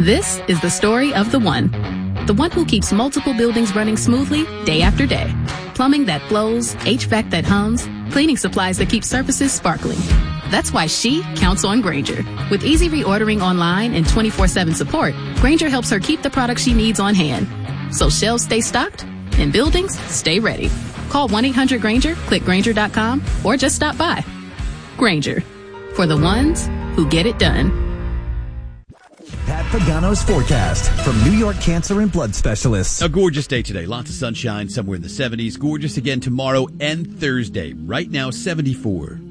This is the story of the one who keeps multiple buildings running smoothly day after day. Plumbing that flows, HVAC that hums, cleaning supplies that keep surfaces sparkling. That's why she counts on Grainger. With easy reordering online and 24/7 support, Grainger helps her keep the products she needs on hand. So shelves stay stocked and buildings stay ready. Call 1-800-GRAINGER, click Grainger.com, or just stop by. Grainger, for the ones who get it done. Pat Pagano's forecast from New York Cancer and Blood Specialists. A gorgeous day today. Lots of sunshine, somewhere in the 70s. Gorgeous again tomorrow and Thursday. Right now, 74.